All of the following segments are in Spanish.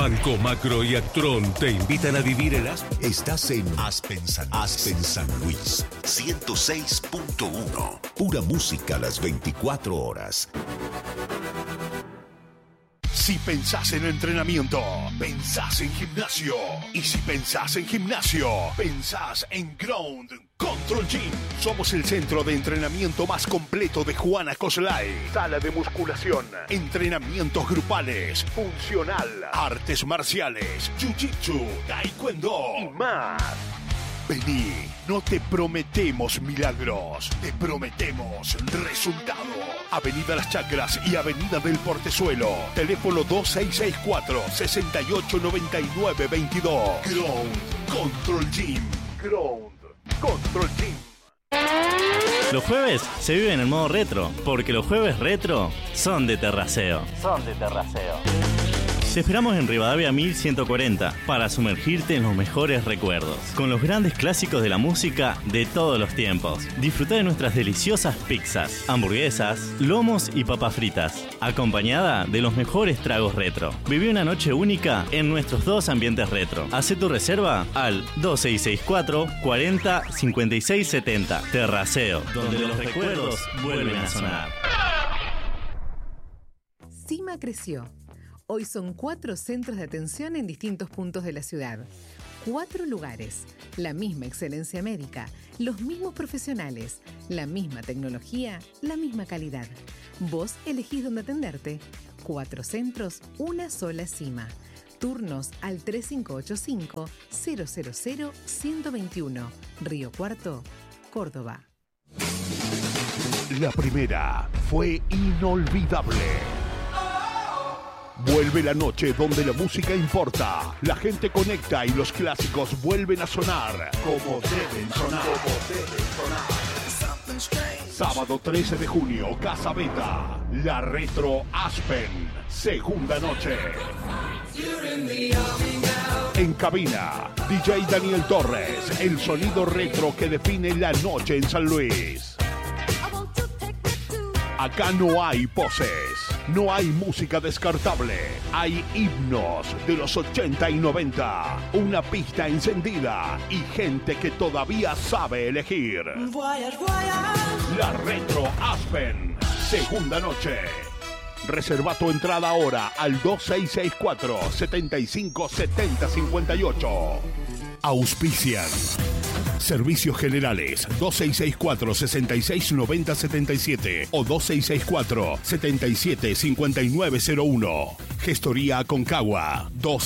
Banco Macro y Actron te invitan a vivir el Aspen. Estás en Aspen San Luis 106.1. Pura música a las 24 horas. Si pensás en entrenamiento, pensás en gimnasio. Y si pensás en gimnasio, pensás en Ground Control Gym. Somos el centro de entrenamiento más completo de Juana Coslay. Sala de musculación, entrenamientos grupales, funcional, artes marciales, jiu-jitsu, taekwondo y más. Vení, no te prometemos milagros, te prometemos resultados. Avenida Las Chacras y Avenida del Portezuelo. Teléfono 2664-689922. Ground Control Gym. Ground Control Gym. Los jueves se viven en modo retro, porque los jueves retro son de Terraceo. Te esperamos en Rivadavia 1140 para sumergirte en los mejores recuerdos, con los grandes clásicos de la música de todos los tiempos. Disfruta de nuestras deliciosas pizzas, hamburguesas, lomos y papas fritas, acompañada de los mejores tragos retro. Viví una noche única en nuestros dos ambientes retro. Haz tu reserva al 2664 40 56 70. Terraceo, donde los recuerdos vuelven a sonar. CIMA creció. Hoy son 4 centros de atención en distintos puntos de la ciudad. 4 lugares, la misma excelencia médica, los mismos profesionales, la misma tecnología, la misma calidad. Vos elegís dónde atenderte. 4 centros, una sola CIMA. Turnos al 3585-000-121. Río Cuarto, Córdoba. La primera fue inolvidable. Vuelve la noche donde la música importa, la gente conecta y los clásicos vuelven a sonar como deben sonar. Sábado 13 de junio, Casa Beta, la Retro Aspen, segunda noche. En cabina, DJ Daniel Torres, el sonido retro que define la noche en San Luis. Acá no hay poses, no hay música descartable, hay himnos de los 80 y 90, una pista encendida y gente que todavía sabe elegir. La Retro Aspen, segunda noche. Reserva tu entrada ahora al 2664 75 70 58. Auspician Servicios Generales 2664-6690-77 o 2664-775901. Gestoría Aconcagua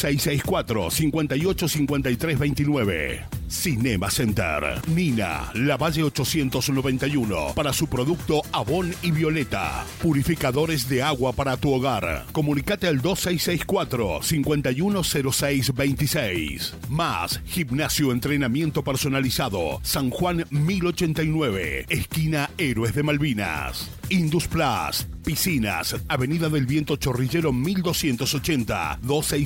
2664-585329. Cinema Center Nina, Lavalle 891 para su producto Avon y Violeta. Purificadores de agua para tu hogar. Comunicate al 2664-510626. Más Gimnasio Entrenamiento Personalizado San Juan 1089, esquina Héroes de Malvinas. Indus Plus, Piscinas, Avenida del Viento Chorrillero 1280,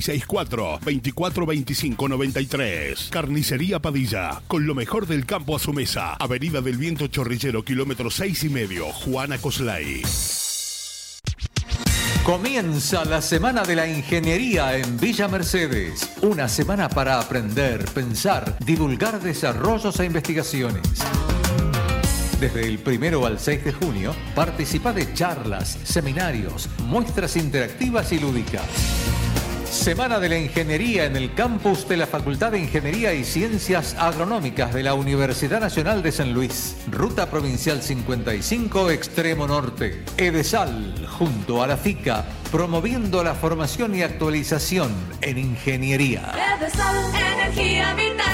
2664-242593. Carnicería Padilla, con lo mejor del campo a su mesa. Avenida del Viento Chorrillero, kilómetro 6,5, Juana Coslay. Comienza la Semana de la Ingeniería en Villa Mercedes. Una semana para aprender, pensar, divulgar desarrollos e investigaciones. Desde el 1 al 6 de junio, participa de charlas, seminarios, muestras interactivas y lúdicas. Semana de la Ingeniería en el campus de la Facultad de Ingeniería y Ciencias Agronómicas de la Universidad Nacional de San Luis. Ruta Provincial 55, Extremo Norte. EDESAL, junto a la FICA, promoviendo la formación y actualización en ingeniería. EDESAL, energía vital.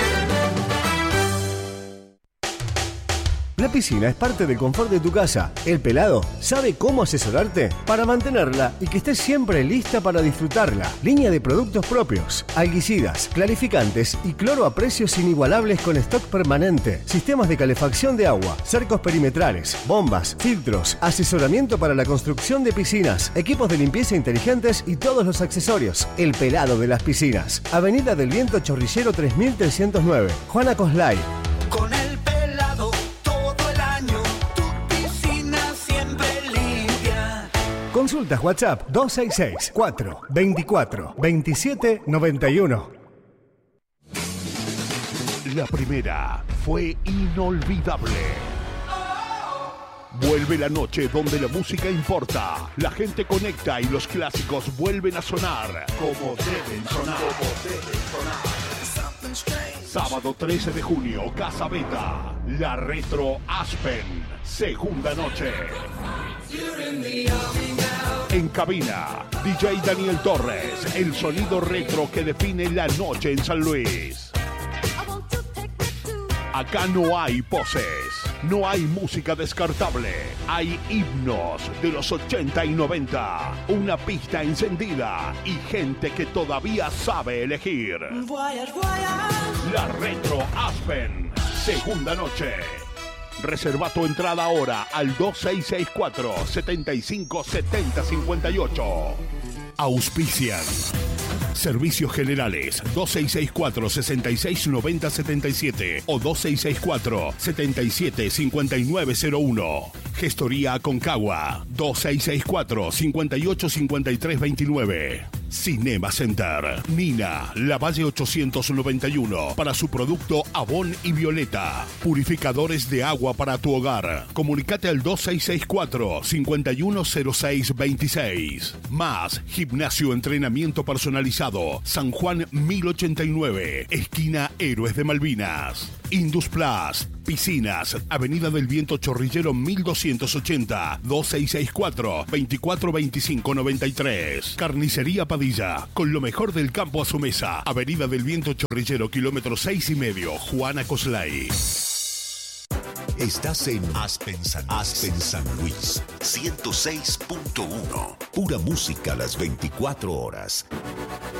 La piscina es parte del confort de tu casa. El Pelado sabe cómo asesorarte para mantenerla y que estés siempre lista para disfrutarla. Línea de productos propios, alguicidas, clarificantes y cloro a precios inigualables con stock permanente. Sistemas de calefacción de agua, cercos perimetrales, bombas, filtros, asesoramiento para la construcción de piscinas, equipos de limpieza inteligentes y todos los accesorios. El Pelado de las piscinas. Avenida del Viento Chorrillero 3309, Juana Coslay. Con el Pelado todo el año, tu piscina siempre limpia. Consultas WhatsApp 266-424-2791. La primera fue inolvidable. Vuelve la noche donde la música importa, la gente conecta y los clásicos vuelven a sonar como deben sonar. Sábado 13 de junio, Casa Beta, la Retro Aspen, segunda noche. En cabina, DJ Daniel Torres, el sonido retro que define la noche en San Luis. Acá no hay poses, no hay música descartable, hay himnos de los 80 y 90, una pista encendida y gente que todavía sabe elegir. La Retro Aspen, segunda noche. Reserva tu entrada ahora al 2664-757058. Auspician Servicios Generales 2664-669077 o 2664-775901. Gestoría Aconcagua 2664-585329. Cinema Center Nina, Lavalle 891, para su producto Avon y Violeta. Purificadores de agua para tu hogar. Comunicate al 2664-510626. Más Gimnasio Entrenamiento Personalizado San Juan 1089, esquina Héroes de Malvinas. Indus Plus, Piscinas, Avenida del Viento Chorrillero 1280, 2664-242593. Carnicería Padilla, con lo mejor del campo a su mesa. Avenida del Viento Chorrillero, kilómetro 6,5, Juana Coslay. Estás en Aspen San Luis 106.1. Pura música a las 24 horas.